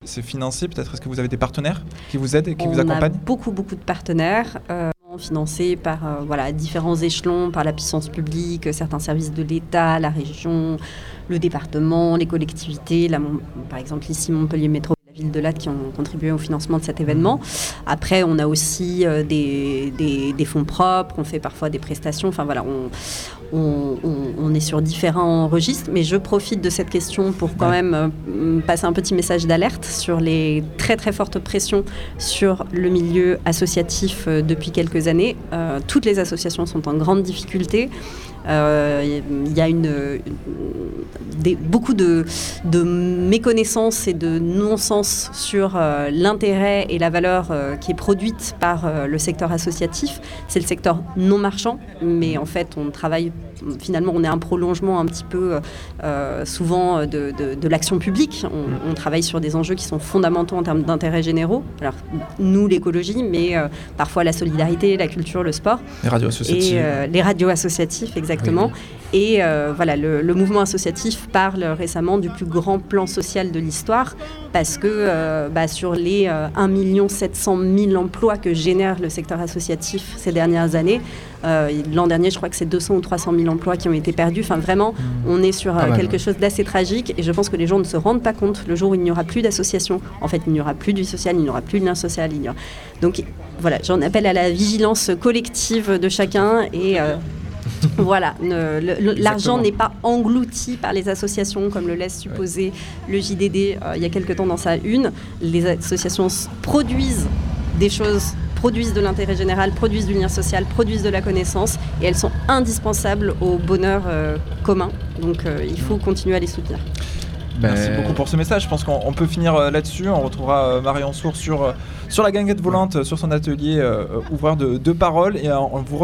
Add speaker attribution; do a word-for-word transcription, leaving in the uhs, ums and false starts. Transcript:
Speaker 1: c'est financé, peut-être est-ce que vous avez des partenaires qui vous aident et qui
Speaker 2: On
Speaker 1: vous accompagnent ?
Speaker 2: On a beaucoup, beaucoup de partenaires. Euh... financés par euh, voilà, différents échelons, par la puissance publique, certains services de l'État, la région, le département, les collectivités, la, par exemple ici Montpellier Métro, la ville de Latte qui ont contribué au financement de cet événement. Après, on a aussi euh, des, des, des fonds propres, on fait parfois des prestations, enfin voilà, on, on, on, on est sur différents registres, mais je profite de cette question pour quand ouais. même euh, passer un petit message d'alerte sur les très très fortes pressions sur le milieu associatif euh, depuis quelques années. Euh, toutes les associations sont en grande difficulté. Il euh, y a une, une, des, beaucoup de, de méconnaissances et de non-sens sur euh, l'intérêt et la valeur euh, qui est produite par euh, le secteur associatif. C'est le secteur non marchand, mais en fait on travaille, finalement on est un prolongement un petit peu euh, souvent de, de, de l'action publique. On, on travaille sur des enjeux qui sont fondamentaux en termes d'intérêts généraux. Alors nous l'écologie, mais euh, parfois la solidarité, la culture, le sport.
Speaker 1: Les radios associatives.
Speaker 2: Et euh, les radios associatives, exactement. Exactement. Oui. Et euh, voilà, le, le mouvement associatif parle récemment du plus grand plan social de l'histoire parce que euh, bah, sur les euh, un million sept cent mille emplois que génère le secteur associatif ces dernières années, euh, l'an dernier, je crois que c'est deux cents ou trois cent mille emplois qui ont été perdus. Enfin, vraiment, mmh. on est sur euh, quelque chose d'assez tragique et je pense que les gens ne se rendent pas compte le jour où il n'y aura plus d'association. En fait, il n'y aura plus du social, il n'y aura plus de lien social. Il y aura... Donc voilà, j'en appelle à la vigilance collective de chacun et... Euh, Voilà, ne, le, l'argent n'est pas englouti par les associations comme le laisse supposer ouais. le J D D euh, il y a quelque temps dans sa une. Les associations produisent des choses, produisent de l'intérêt général, produisent du lien social, produisent de la connaissance et elles sont indispensables au bonheur euh, commun. Donc euh, il faut continuer à les soutenir.
Speaker 1: Ben... Merci beaucoup pour ce message. Je pense qu'on on peut finir euh, là-dessus. On retrouvera euh, Marion Sourd sur, euh, sur la guinguette volante, sur son atelier euh, ouvreur de, de parole. Et euh, on vous